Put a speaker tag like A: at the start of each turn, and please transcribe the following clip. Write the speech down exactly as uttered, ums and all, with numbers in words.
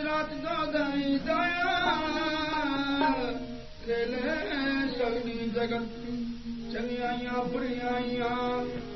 A: रात दो दई दया ले ले सगनी जगत चंगियाइयां बुरियाइयां